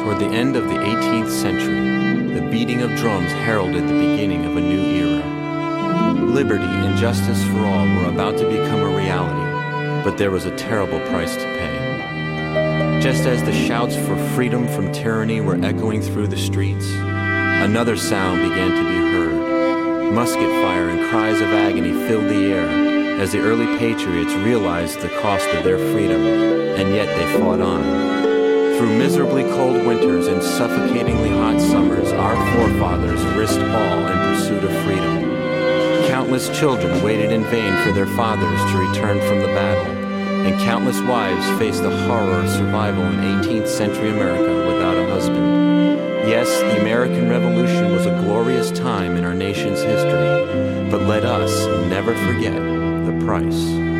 Toward the end of the 18th century, the beating of drums heralded the beginning of a new era. Liberty and justice for all were about to become a reality, but there was a terrible price to pay. Just as the shouts for freedom from tyranny were echoing through the streets, another sound began to be heard. Musket fire and cries of agony filled the air as the early patriots realized the cost of their freedom, and yet they fought on. Through miserably cold winters and suffocatingly hot summers, our forefathers risked all in pursuit of freedom. Countless children waited in vain for their fathers to return from the battle, and countless wives faced the horror of survival in 18th century America without a husband. Yes, the American Revolution was a glorious time in our nation's history, but let us never forget the price.